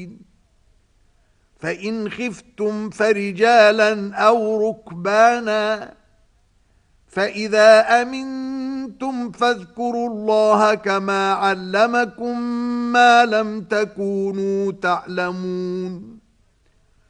الْمُرْسَلِينَ فَإِنْ خِفْتُمْ فَرِجَالًا أَوْ رُكْبَانًا فَإِذَا أَمِنْتُمْ فاذكروا اللَّهَ كَمَا عَلَّمَكُم مَّا لَمْ تَكُونُوا تَعْلَمُونَ